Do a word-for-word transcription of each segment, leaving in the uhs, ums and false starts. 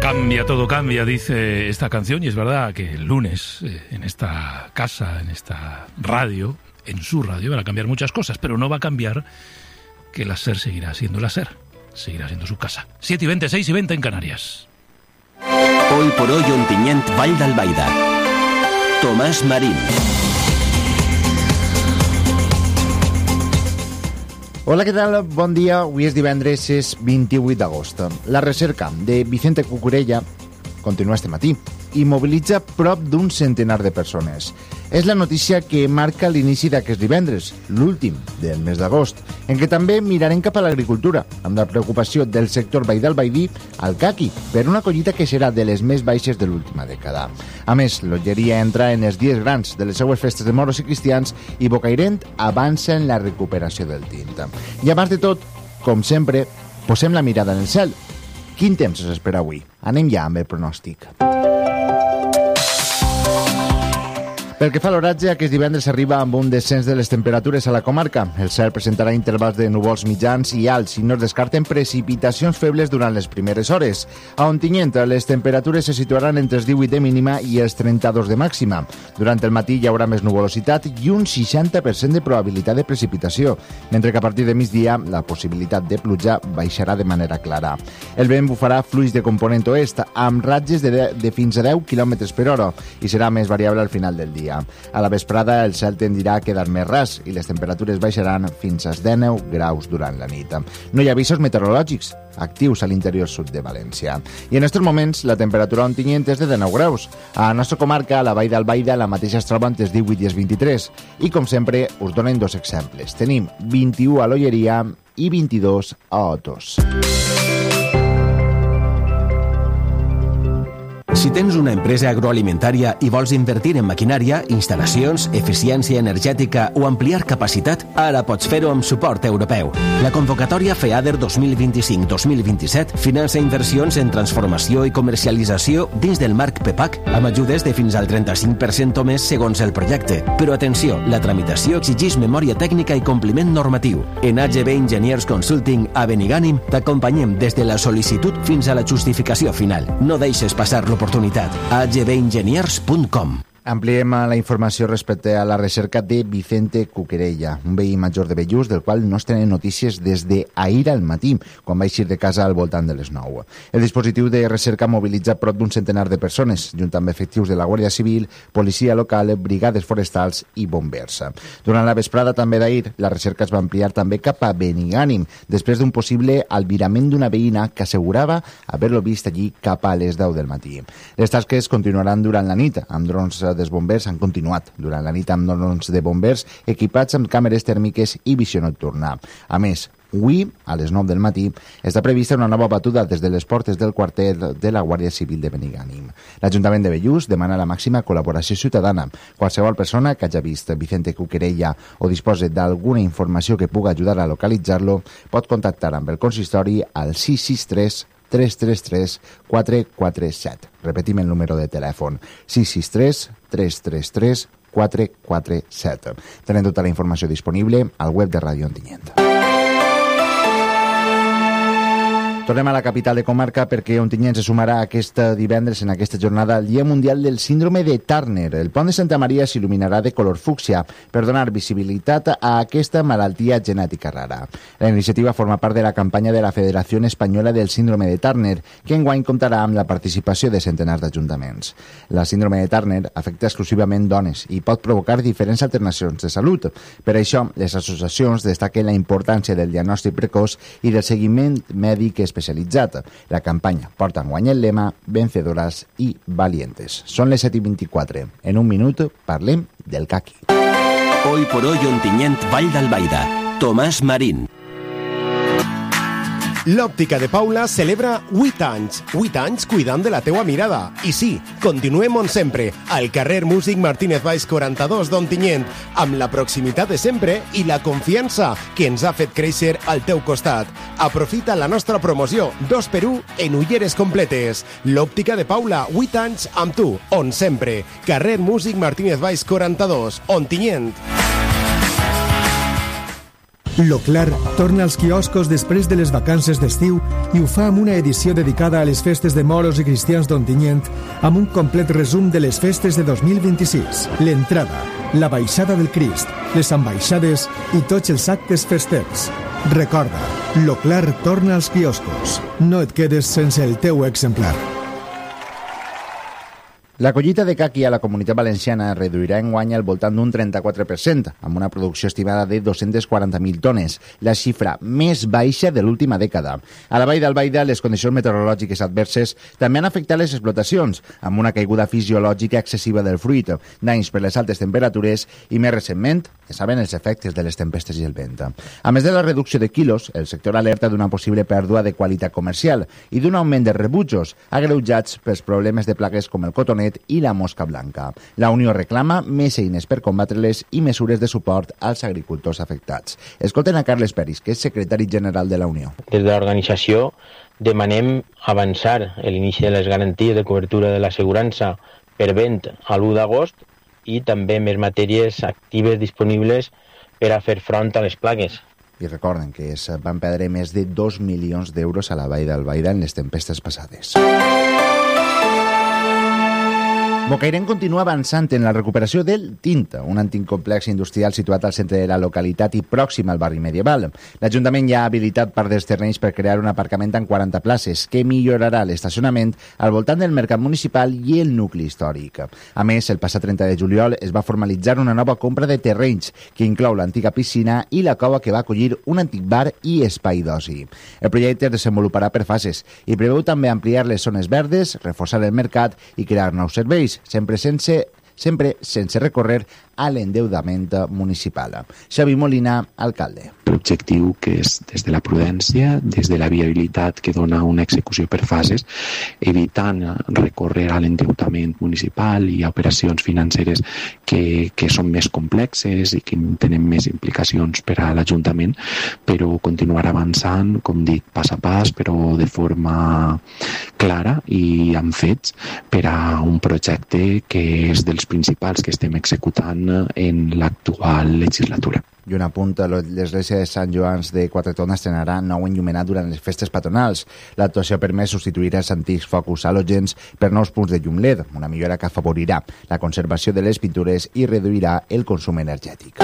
Cambia, todo cambia, dice esta canción, y es verdad que el lunes eh, en esta casa, en esta radio, en su radio, van a cambiar muchas cosas, pero no va a cambiar que la SER seguirá siendo la SER, seguirá siendo su casa. siete y veinte, seis y veinte en Canarias. Hoy por hoy, Ontinyent, Vall d'Albaida. Tomàs Marín. Hola, què tal? Bon dia. Avui és divendres, és vint-i-vuit d'agost. La recerca de Vicente Cucurella continua este matí i mobilitza prop d'un centenar de persones. És la notícia que marca l'inici d'aquest divendres, l'últim del mes d'agost, en què també mirarem cap a l'agricultura, amb la preocupació del sector veí d'Albaidí al caqui, per una collita que serà de les més baixes de l'última dècada. A més, l'Olleria entra en els dies grans de les seues festes de moros i cristians i Bocairent avança en la recuperació del tint. I abans de tot, com sempre, posem la mirada en el cel. Quin temps us espera avui? Anem ja amb el pronòstic. Pel que fa a l'oratge, aquest divendres arriba amb un descens de les temperatures a la comarca. El cel presentarà intervals de núvols mitjans i alts i no es descarten precipitacions febles durant les primeres hores. A Ontinyent, les temperatures se situaran entre els divuit de mínima i els trenta-dos de màxima. Durant el matí hi haurà més nuvolositat i un seixanta per cent de probabilitat de precipitació, mentre que a partir de migdia la possibilitat de pluja baixarà de manera clara. El vent bufarà fluix de component oest, amb ratges de, de, de fins a deu quilòmetres per hora i serà més variable al final del dia. A la vesprada el cel tendirà a quedar més ras i les temperatures baixaran fins als dinou graus durant la nit. No hi ha avisos meteorològics actius a l'interior sud de València. I en aquests moments la temperatura a Ontinyent és de dinou graus. A la nostra comarca, a la Vall d'Albaida, la mateixa es troba entre els divuit i els vint-i-tres. I com sempre, us donen dos exemples. Tenim vint-i-u a l'Olleria i vint-i-dos a Otos. Si tens una empresa agroalimentària i vols invertir en maquinària, instal·lacions, eficiència energètica o ampliar capacitat, ara pots fer-ho amb suport europeu. La convocatòria FEADER dos mil vint-i-cinc dos mil vint-i-set finança inversions en transformació i comercialització dins del marc PEPAC, amb ajudes de fins al trenta-cinc per cent o més segons el projecte. Però atenció, la tramitació exigeix memòria tècnica i compliment normatiu. En A G B Engineers Consulting a Benigànim t'acompanyem des de la sol·licitud fins a la justificació final. No deixes passar l'oportunitat. a g b engineers punt com. Ampliem la informació respecte a la recerca de Vicente Cucurella, un veí major de Bellús, del qual no es tenen notícies des d'ahir al matí, quan va eixir de casa al voltant de les nou. El dispositiu de recerca mobilitza prop d'un centenar de persones, junt amb efectius de la Guàrdia Civil, policia local, brigades forestals i bombers. Durant la vesprada també d'ahir, la recerca es va ampliar també cap a Benigànim, després d'un possible albirament d'una veïna que assegurava haver-lo vist allí cap a les deu del matí. Les tasques continuaran durant la nit, amb drons dels bombers han continuat durant la nit amb drons de bombers equipats amb càmeres tèrmiques i visió nocturna. A més, avui, a les nou del matí, està prevista una nova batuda des de les portes del quartel de la Guàrdia Civil de Benigànim. L'Ajuntament de Bellús demana la màxima col·laboració ciutadana. Qualsevol persona que hagi vist Vicente Cucurella o dispose d'alguna informació que pugui ajudar a localitzar-lo pot contactar amb el consistori al sis sis tres tres tres tres quatre quatre set. Repetim el número de telèfon: sis sis tres tres tres tres quatre quatre set. Tenen tota la informació disponible al web de Ràdio Ontinyent. Tornem a la capital de comarca perquè Ontinyent se sumarà aquest divendres en aquesta jornada al Dia Mundial del Síndrome de Turner. El pont de Santa Maria s'il·luminarà de color fúcsia per donar visibilitat a aquesta malaltia genètica rara. La iniciativa forma part de la campanya de la Federació Espanyola del Síndrome de Turner, que enguany comptarà amb la participació de centenars d'ajuntaments. La síndrome de Turner afecta exclusivament dones i pot provocar diferents alternacions de salut. Per això, les associacions destaquen la importància del diagnòstic precoç i del seguiment mèdic especialitzat. La campanya porta enguany el lema Vencedoras i Valientes. Són les set i vint-i-quatre. En un minut parlem del caqui. Hoy por hoy, Ontinyent, Vall d'Albaida. Tomàs Marín. L'Òptica de Paula celebra vuit anys. vuit anys cuidant de la teua mirada. I sí, continuem on sempre, al carrer Músic Martínez Valls quaranta-dos d'Ontinyent, amb la proximitat de sempre i la confiança que ens ha fet créixer al teu costat. Aprofita la nostra promoció dos per u en ulleres completes. L'Òptica de Paula, vuit anys amb tu, on sempre. Carrer Músic Martínez Valls quaranta-dos, Ontinyent. L'Oclar torna als quioscos després de les vacances d'estiu i ho fa amb una edició dedicada a les festes de moros i cristians d'Ontinyent amb un complet resum de les festes de dos mil vint-i-sis. L'entrada, la baixada del Crist, les ambaixades i tots els actes festers. Recorda, l'Oclar torna als quioscos. No et quedes sense el teu exemplar. La collita de caqui a la Comunitat Valenciana reduirà enguany al voltant d'un trenta-quatre per cent, amb una producció estimada de dos-cents quaranta mil tones, la xifra més baixa de l'última dècada. A la Vall d'Albaida, les condicions meteorològiques adverses també han afectat les explotacions, amb una caiguda fisiològica excessiva del fruit, danys per les altes temperatures i, més recentment, ja saben, els efectes de les tempestes i el vent. A més de la reducció de quilos, el sector alerta d'una possible pèrdua de qualitat comercial i d'un augment de rebutjos agreujats pels problemes de plagues com el cotonet i la mosca blanca. La Unió reclama més eines per combatre-les i mesures de suport als agricultors afectats. Escolten a Carles Peris, que és secretari general de la Unió. Des de l'organització demanem avançar l'inici de les garanties de cobertura de l'assegurança per vent a l'u d'agost i també més matèries actives disponibles per a fer front a les plagues. I recorden que es van perdre més de dos milions d'euros a la Vall d'Albaida en les tempestes passades. Bocairent continua avançant en la recuperació del Tinta, un antic complex industrial situat al centre de la localitat i pròxim al barri medieval. L'Ajuntament ja ha habilitat part dels terrenys per crear un aparcament amb quaranta places que millorarà l'estacionament al voltant del mercat municipal i el nucli històric. A més, el passat trenta de juliol es va formalitzar una nova compra de terrenys que inclou l'antiga piscina i la cova que va acollir un antic bar i espai d'oci. El projecte es desenvoluparà per fases i preveu també ampliar les zones verdes, reforçar el mercat i crear nous serveis, sempre sense, sempre sense recórrer a l'endeutament municipal. Xavi Molina, alcalde. L'objectiu que és des de la prudència, des de la viabilitat que dona una execució per fases, evitant recórrer a l'endeutament municipal i a operacions financeres que, que són més complexes i que tenen més implicacions per a l'Ajuntament, però continuar avançant, com dic, pas a pas, però de forma clara i amb fets per a un projecte que és dels principals que estem executant en l'actual legislatura. I un apunt, l'església de Sant Joans de Quatretona estrenarà nou enllumenat durant les festes patronals. L'actuació ha permès substituir els antics focus halògens per nous punts de llum L E D, una millora que afavorirà la conservació de les pintures i reduirà el consum energètic.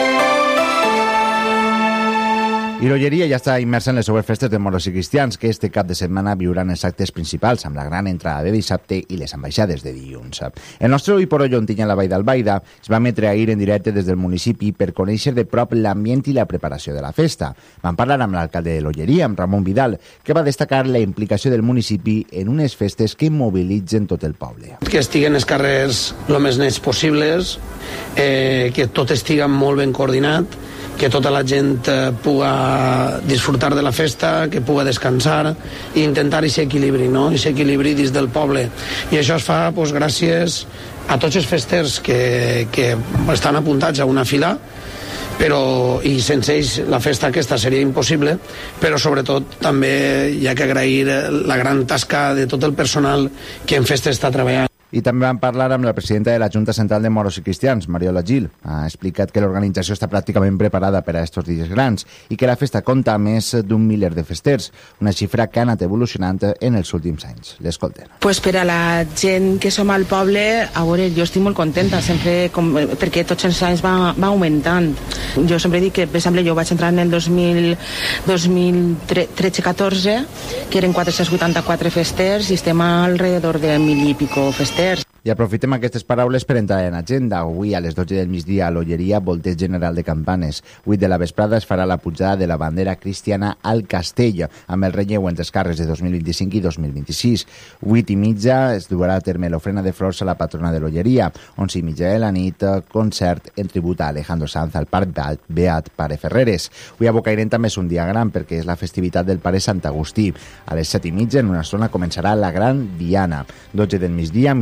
I l'Olleria ja està immersa en les seues festes de moros i cristians, que este cap de setmana viuran els actes principals, amb la gran entrada de dissabte i les ambaixades de dilluns. El nostre Ui por Ollo Ontinyent a la Vall d'Albaida es va emetre ahir en directe des del municipi per conèixer de prop l'ambient i la preparació de la festa. Vam parlar amb l'alcalde de l'Olleria, amb Ramon Vidal, que va destacar la implicació del municipi en unes festes que mobilitzen tot el poble. Que estiguen els carrers el més nets possibles, eh, que tot estiga molt ben coordinat, que tota la gent eh, puga disfrutar de la festa, que puga descansar i intentar aquest equilibri, no? Aquest equilibri dins del poble. I això es fa pues, gràcies a tots els festers que, que estan apuntats a una fila, però, i sense ells la festa aquesta seria impossible, però sobretot també hi ha que agrair la gran tasca de tot el personal que en festes està treballant. I també vam parlar amb la presidenta de la Junta Central de Moros i Cristians, Mariola Gil. Ha explicat que l'organització està pràcticament preparada per a estos dies grans i que la festa compta més d'un miler de festers, una xifra que ha anat evolucionant en els últims anys. L'escolten. Pues per a la gent que som al poble, a veure, jo estic molt contenta, sempre, com, perquè tots els anys va, va augmentant. Jo sempre dic que, per exemple, jo vaig entrar en el dos mil tretze catorze, que eren quatre-cents vuitanta-quatre festers, i estem alrededor de mil i pico festers. I aprofitem aquestes paraules per entrar en agenda. Avui a les dotze del migdia a l'Olleria, volteig general de campanes. vuit de la vesprada es farà la pujada de la bandera cristiana al castell, amb el relleu entre els càrrecs de dos mil vint-i-cinc i dos mil vint-i-sis. vuit i mitja es durà a terme l'ofrena de flors a la patrona de l'Olleria. onze i mitja de la nit, concert en tribut a Alejandro Sanz al Parc Beat Pare Ferreres. Avui a Bocairent també és un dia gran perquè és la festivitat del Pare Sant Agustí. A les set i mitja, en una zona, començarà la Gran Diana. dotze del migdia, missa solemne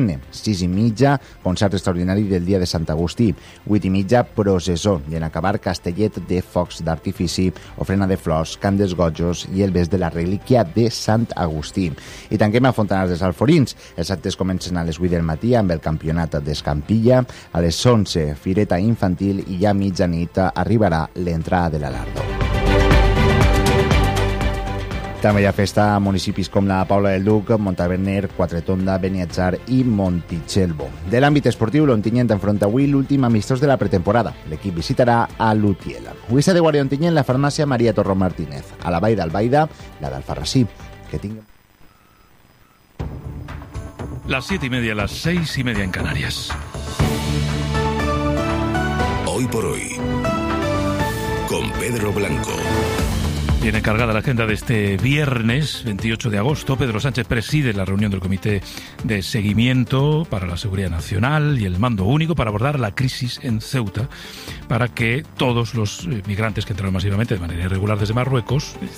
solemne. sis i mitja, concert extraordinari del dia de Sant Agustí. vuit i mitja, processó. I en acabar, castellet de focs d'artifici, ofrena de flors, cant dels gojos i el bes de la relíquia de Sant Agustí. I tanquem a Fontanars dels Alforins. Els actes comencen a les vuit del matí amb el campionat d'escampilla. A les onze, fireta infantil i ja a mitjanit arribarà l'entrada de l'Alardo. També hi ha festa a municipis com la Paula del Duc, Montaverner, Quatretonda, Beniatjar i Montitxelvo. De l'àmbit esportiu, l'Ontinyent enfronta avui l'últim amistós de la pretemporada. L'equip visitarà a l'Utiel. Avui s'ha de guardar Ontinyent la farmàcia Maria Torró Martínez. A la Vall d'Albaida, la d'Alfarrasí. Que tinguin... Las siete y media, las seis y media en Canarias. Hoy por hoy, con Pedro Blanco. Viene cargada la agenda de este viernes veintiocho de agosto. Pedro Sánchez preside la reunión del Comité de Seguimiento para la Seguridad Nacional y el Mando Único para abordar la crisis en Ceuta, para que todos los migrantes que entraron masivamente de manera irregular desde Marruecos